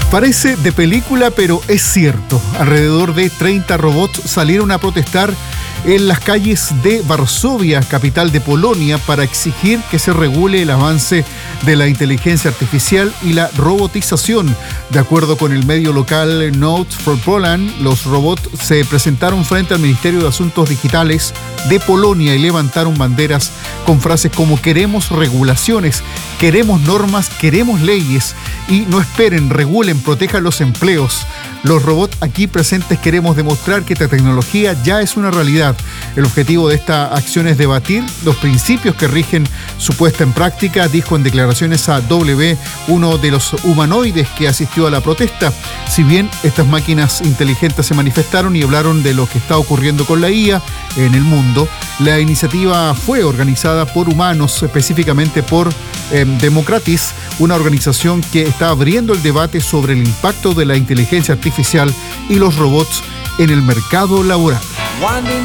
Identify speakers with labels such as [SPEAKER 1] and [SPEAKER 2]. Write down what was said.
[SPEAKER 1] Parece de película, pero es cierto. Alrededor de 30 robots salieron a protestar en las calles de Varsovia, capital de Polonia, para exigir que se regule el avance de la inteligencia artificial y la robotización. De acuerdo con el medio local Notes for Poland, los robots se presentaron frente al Ministerio de Asuntos Digitales de Polonia y levantaron banderas con frases como: queremos regulaciones, queremos normas, queremos leyes y no esperen, regulen, protejan los empleos. Los robots aquí presentes queremos demostrar que esta tecnología ya es una realidad. El objetivo de esta acción es debatir los principios que rigen su puesta en práctica, dijo en declaraciones a W uno de los humanoides que asistió a la protesta. Si bien estas máquinas inteligentes se manifestaron y hablaron de lo que está ocurriendo con la IA en el mundo, la iniciativa fue organizada por humanos, específicamente por Democratis, una organización que está abriendo el debate sobre el impacto de la inteligencia artificial y los robots en el mercado laboral.